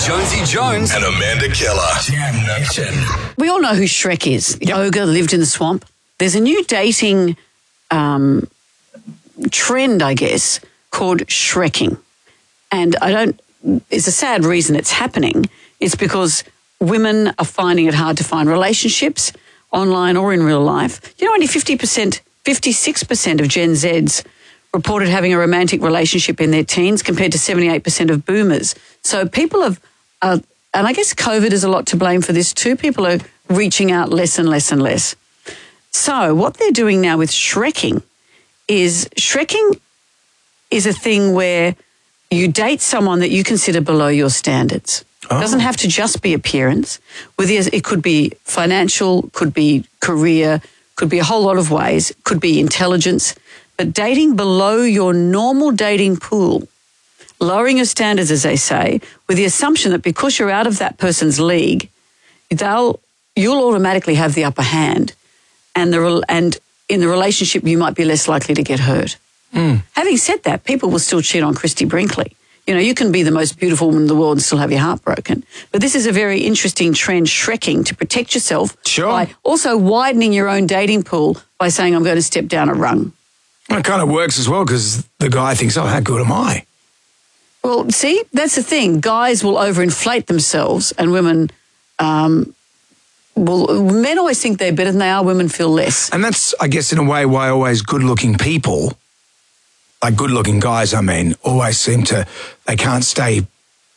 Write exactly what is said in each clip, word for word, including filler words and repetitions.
Jonesy Jones and Amanda Keller. Jam Nation. We all know who Shrek is. The Yep. ogre lived in the swamp. There's a new dating um, trend, I guess, called Shrekking. And I don't, it's a sad reason it's happening. It's because women are finding it hard to find relationships online or in real life. You know, only fifty percent, fifty-six percent of Gen Zs reported having a romantic relationship in their teens compared to seventy-eight percent of boomers. So people have, uh, and I guess COVID is a lot to blame for this too. People are reaching out less and less and less. So what they're doing now with Shrekking is, Shrekking is a thing where you date someone that you consider below your standards. Oh. It doesn't have to just be appearance. With it, it could be financial, could be career, could be a whole lot of ways, could be intelligence. But dating below your normal dating pool, lowering your standards, as they say, with the assumption that because you're out of that person's league, they'll you'll automatically have the upper hand, and the and in the relationship you might be less likely to get hurt. Mm. Having said that, people will still cheat on Christy Brinkley. You know, you can be the most beautiful woman in the world and still have your heart broken. But this is a very interesting trend, Shrekking, to protect yourself Sure. by also widening your own dating pool by saying, I'm going to step down a rung. Well, it kind of works as well because the guy thinks, oh, how good am I? Well, see, that's the thing. Guys will overinflate themselves and women, um, will, men always think they're better than they are, women feel less. And that's, I guess, in a way why always good-looking people, like good-looking guys, I mean, always seem to, they can't stay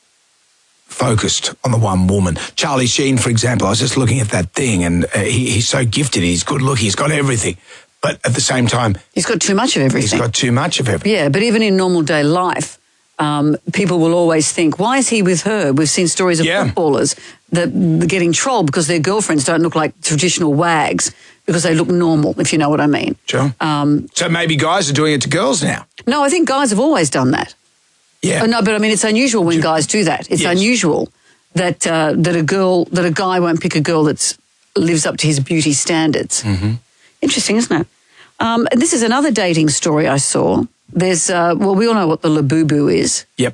focused on the one woman. Charlie Sheen, for example, I was just looking at that thing and uh, he, he's so gifted, he's good-looking, he's got everything. But at the same time, He's got too much of everything. he's got too much of everything. Yeah, but even in normal day life, um, people will always think, why is he with her? We've seen stories of Yeah. footballers that are getting trolled because their girlfriends don't look like traditional wags because they look normal, if you know what I mean. Sure. Um, So maybe guys are doing it to girls now. no, I think guys have always done that. Yeah. Oh, no, but I mean, it's unusual when guys do that. It's Yes. unusual that uh, that a girl, that a guy won't pick a girl that lives up to his beauty standards. Mm-hmm. Interesting, isn't it? Um, and this is another dating story I saw. There's, uh, well, we all know what the Labubu is. Yep.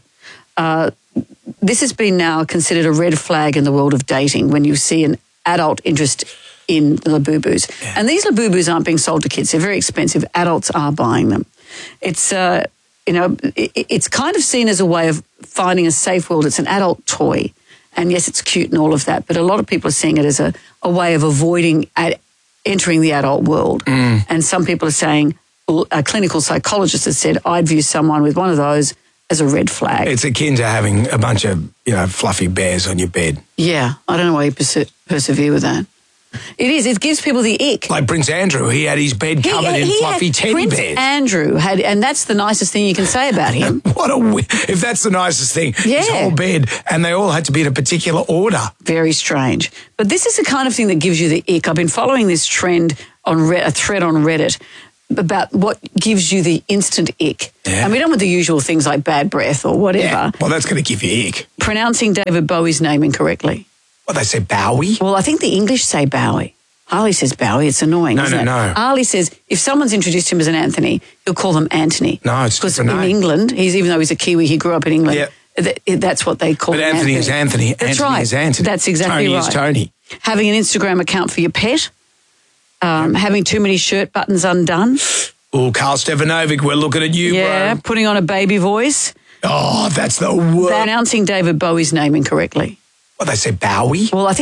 This has been now considered a red flag in the world of dating when you see an adult interest in Labubus. Yeah. And these Labubus aren't being sold to kids. They're very expensive. Adults are buying them. It's, uh, you know, it, it's kind of seen as a way of finding a safe world. It's an adult toy. And yes, it's cute and all of that. But a lot of people are seeing it as a, a way of avoiding ad, entering the adult world. Mm. And some people are saying, a clinical psychologist has said, I'd view someone with one of those as a red flag. It's akin to having a bunch of, you know, fluffy bears on your bed. Yeah, I don't know why you perse- persevere with that. It is. It gives people the ick. Like Prince Andrew, he had his bed covered in fluffy had, teddy Prince bears. Andrew had, and that's the nicest thing you can say about him. What a wi- if that's the nicest thing, his Yeah. whole bed, and they all had to be in a particular order. Very strange. But this is the kind of thing that gives you the ick. I've been following this trend on Re- a thread on Reddit about what gives you the instant ick. Yeah. And we don't want the usual things like bad breath or whatever. Yeah. Well, that's going to give you ick. Pronouncing David Bowie's name incorrectly. What, they say Bowie? Well, I think the English say Bowie. Harley says Bowie. It's annoying, No, isn't no, it? no. Harley says if someone's introduced him as an Anthony, he'll call them Anthony. No, it's because just a in name. England, he's even though he's a Kiwi, he grew up in England. Yeah. th- That's what they call But him. Anthony is Anthony. That's Anthony right. is Anthony. That's exactly Tony right. is Tony. Having an Instagram account for your pet. Um, having too many shirt buttons undone. Oh, Carl Stefanovic, we're looking at you, Yeah. bro. Putting on a baby voice. Oh, that's the worst. Pronouncing David Bowie's name incorrectly. What, they say Bowie? Well, I think.